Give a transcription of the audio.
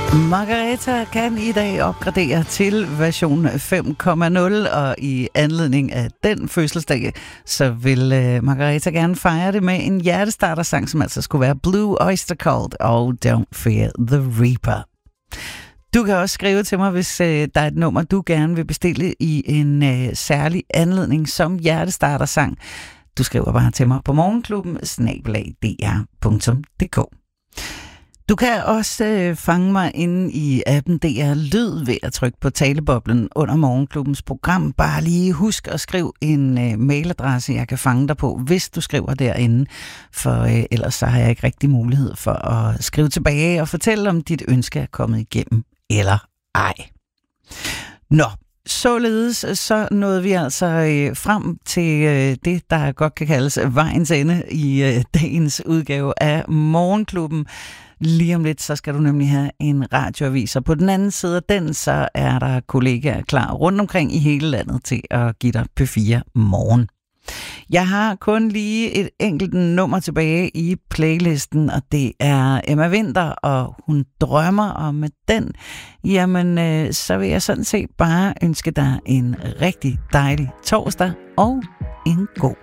Margareta kan i dag opgradere til version 5.0, og i anledning af den fødselsdag, så vil Margareta gerne fejre det med en hjertestartersang, som altså skulle være Blue Oyster Cult og Don't Fear the Reaper. Du kan også skrive til mig, hvis der er et nummer, du gerne vil bestille i en særlig anledning som hjertestartersang. Du skriver bare til mig på morgenklubben@dr.dk. Du kan også fange mig inde i appen DR Lyd ved at trykke på taleboblen under Morgenklubbens program. Bare lige husk at skrive en mailadresse, jeg kan fange dig på, hvis du skriver derinde. For ellers så har jeg ikke rigtig mulighed for at skrive tilbage og fortælle, om dit ønske er kommet igennem eller ej. Nå. Således så nåede vi altså frem til det, der godt kan kaldes vejens ende i dagens udgave af Morgenklubben. Lige om lidt, så skal du nemlig have en radioavis, og på den anden side af den, så er der kollegaer klar rundt omkring i hele landet til at give dig P4 Morgen. Jeg har kun lige et enkelt nummer tilbage i playlisten, og det er Emma Winther, og Hun drømmer, og med den, jamen, så vil jeg sådan set bare ønske dig en rigtig dejlig torsdag og en god